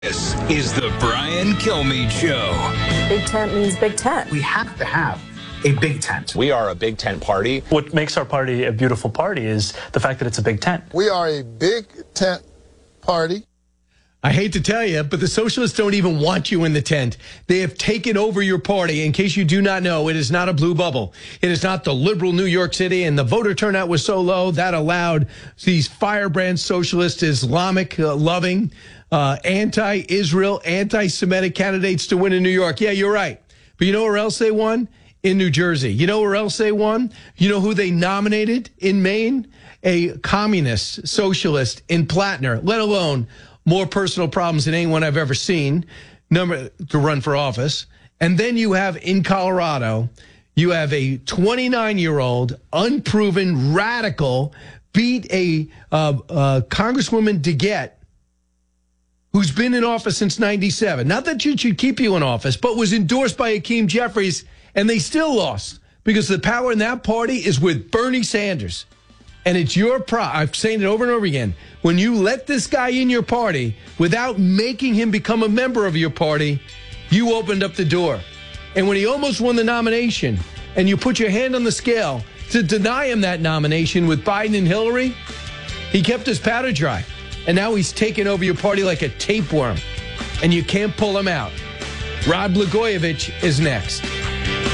This is the Brian Kilmeade Show. Big tent means big tent. We have to have a big tent. We are a big tent party. What makes our party a beautiful party is the fact that it's a big tent. We are a big tent party. I hate to tell you, but the socialists don't even want you in the tent. They have taken over your party. In case you do not know, it is not a blue bubble. It is not the liberal New York City, and the voter turnout was so low that allowed these firebrand socialist, Islamic-loving, anti-Israel, anti-Semitic candidates to win in New York. Yeah, you're right. But you know where else they won? In New Jersey. You know where else they won? You know who they nominated in Maine? A communist socialist in Plattner, let alone more personal problems than anyone I've ever seen to run for office. And then you have in Colorado, you have a 29-year-old unproven radical beat a Congresswoman DeGette, who's been in office since 97. Not that it should keep you in office, but was endorsed by Hakeem Jeffries, and they still lost because the power in that party is with Bernie Sanders. And it's your I'm saying it over and over again. When you let this guy in your party without making him become a member of your party, you opened up the door. And when he almost won the nomination and you put your hand on the scale to deny him that nomination with Biden and Hillary, he kept his powder dry. And now he's taken over your party like a tapeworm. And you can't pull him out. Rod Blagojevich is next.